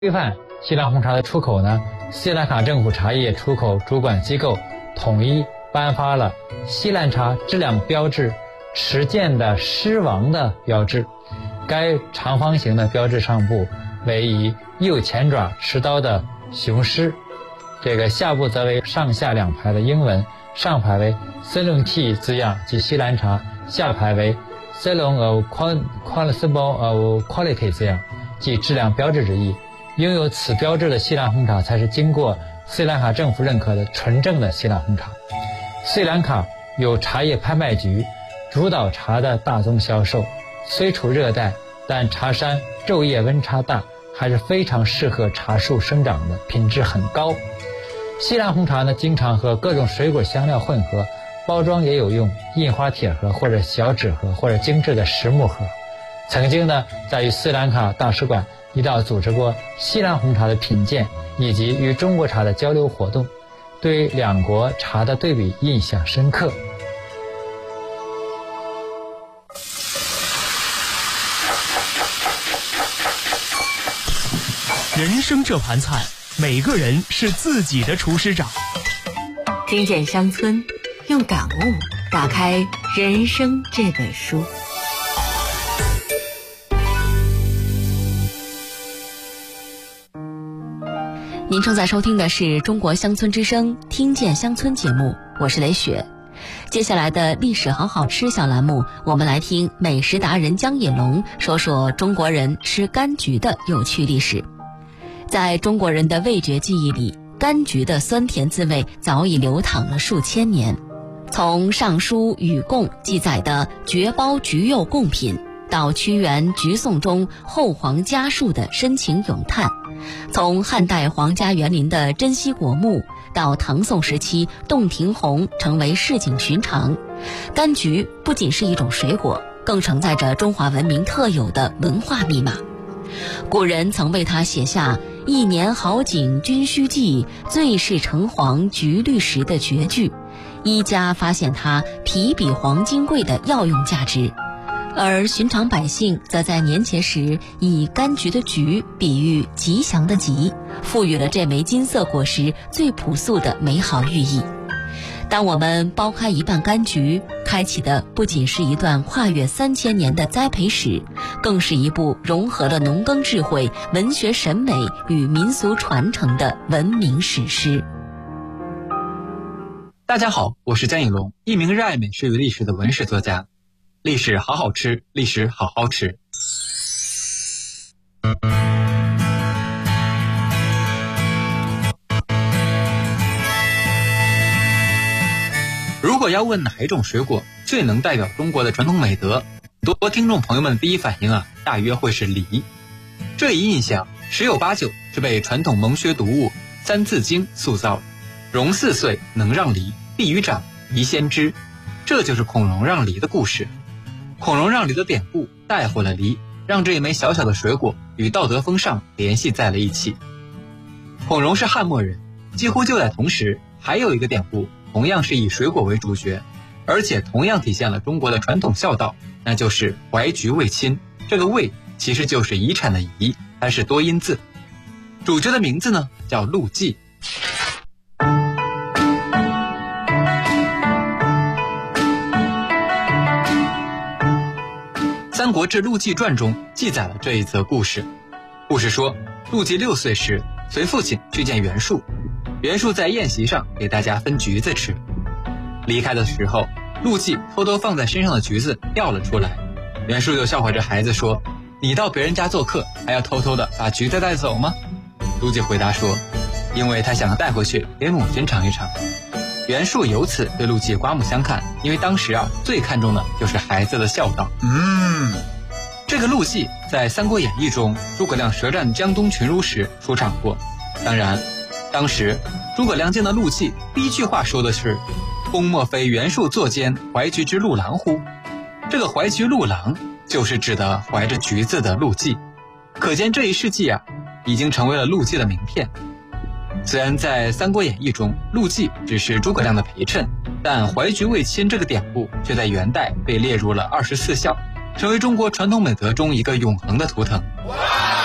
规范西兰红茶的出口呢，斯里兰卡政府茶叶出口主管机构统一颁发了西兰茶质量标志持剑的狮王的标志。该长方形的标志上部为以右前爪持刀的雄狮，这个下部则为上下两排的英文，上排为 Ceylon Tea 字样即西兰茶，下排为 Ceylon of Quality of Quality 字样即质量标志之意。拥有此标志的西兰红茶才是经过斯里兰卡政府认可的纯正的西兰红茶。斯里兰卡有茶叶拍卖局主导茶的大宗销售，虽处热带，但茶山昼夜温差大，还是非常适合茶树生长的，品质很高。西兰红茶呢，经常和各种水果香料混合，包装也有用印花铁盒或者小纸盒或者精致的实木盒。曾经呢，在与斯里兰卡大使馆一道组织过西兰红茶的品鉴以及与中国茶的交流活动，对两国茶的对比印象深刻。 人生这盘菜，每个人是自己的厨师长。 听见乡村，用感悟打开人生这本书。您正在收听的是中国乡村之声听见乡村节目，我是雷雪。接下来的历史好好吃小栏目，我们来听美食达人江野龙说说中国人吃柑橘的有趣历史。在中国人的味觉记忆里，柑橘的酸甜滋味早已流淌了数千年。从《尚书禹贡》记载的绝包橘柚贡品，到屈原《橘颂》中后皇家树的深情咏叹，从汉代皇家园林的珍稀果木，到唐宋时期洞庭红成为市井寻常，柑橘不仅是一种水果，更承载着中华文明特有的文化密码。古人曾为它写下“一年好景君须记，最是橙黄橘绿时”的绝句，一家发现它皮比黄金贵的药用价值。而寻常百姓则在年节时以柑橘的橘比喻吉祥的吉，赋予了这枚金色果实最朴素的美好寓意。当我们剥开一半柑橘，开启的不仅是一段跨越3000年的栽培史，更是一部融合了农耕智慧、文学审美与民俗传承的文明史诗。 大家好，我是江野龙，一名热爱美食与历史的文史作家。历史好好吃，历史好好吃。如果要问哪一种水果最能代表中国的传统美德，很多听众朋友们的第一反应大约会是梨。这一印象十有八九是被传统蒙学读物《三字经》塑造。融4岁能让梨，必于长，宜先知。这就是孔融让梨的故事。孔融让梨的典故带回了梨，让这一枚小小的水果与道德风尚联系在了一起。孔融是汉末人，几乎就在同时，还有一个典故同样是以水果为主角，而且同样体现了中国的传统孝道，那就是怀橘卫亲。这个卫其实就是遗产的遗，它是多音字。主角的名字呢叫陆绩。《三国志·陆绩传》中记载了这一则故事。故事说，陆绩6岁时，随父亲去见袁术，袁术在宴席上给大家分橘子吃。离开的时候，陆绩偷偷放在身上的橘子掉了出来。袁术就笑话这孩子说：“你到别人家做客，还要偷偷的把橘子带走吗？”陆绩回答说：“因为他想带回去给母亲尝一尝。”袁术由此对陆绩刮目相看，因为当时最看重的就是孩子的孝道。这个陆绩在《三国演义》中诸葛亮舌战江东群儒时出场过。当然，当时诸葛亮见到陆绩，第一句话说的是：“公莫非袁术作奸怀橘之陆郎乎？”这个怀橘陆郎就是指的怀着橘子的陆绩。可见这一事迹已经成为了陆绩的名片。虽然在《三国演义》中陆绩只是诸葛亮的陪衬，但怀橘卫亲这个典故却在元代被列入了24孝，成为中国传统美德中一个永恒的图腾。